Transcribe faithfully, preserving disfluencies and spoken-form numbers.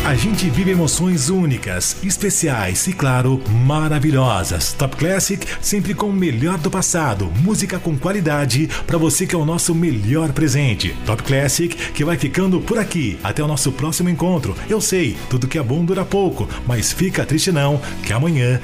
A gente vive emoções únicas, especiais e, claro, maravilhosas. Top Classic, sempre com o melhor do passado, música com qualidade, para você que é o nosso melhor presente. Top Classic, que vai ficando por aqui. Até o nosso próximo encontro. Eu sei, tudo que é bom dura pouco, mas fica triste não, que amanhã